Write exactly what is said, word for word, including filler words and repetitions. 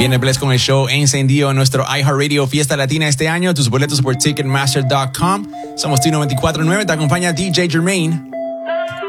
Viene Bless con el show encendido en nuestro iHeartRadio Fiesta Latina este año. Tus boletos por Ticketmaster punto com. Somos T noventa y cuatro punto nueve. Te acompaña D J Jermaine.